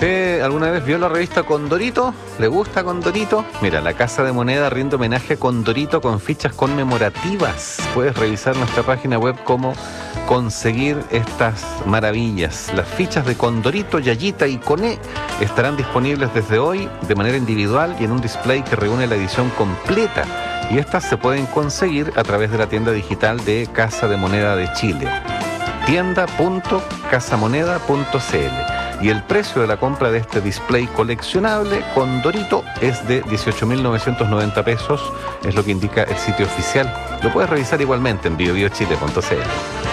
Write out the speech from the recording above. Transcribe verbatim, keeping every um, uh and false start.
¿Usted alguna vez vio la revista Condorito? ¿Le gusta Condorito? Mira, la Casa de Moneda rinde homenaje a Condorito con fichas conmemorativas. Puedes revisar nuestra página web cómo conseguir estas maravillas. Las fichas de Condorito, Yayita y Coné estarán disponibles desde hoy de manera individual y en un display que reúne la edición completa. Y estas se pueden conseguir a través de la tienda digital de Casa de Moneda de Chile. tienda punto casamoneda punto c l. Y el precio de la compra de este display coleccionable Condorito es de dieciocho mil novecientos noventa pesos, es lo que indica el sitio oficial. Lo puedes revisar igualmente en bio bio chile punto c l.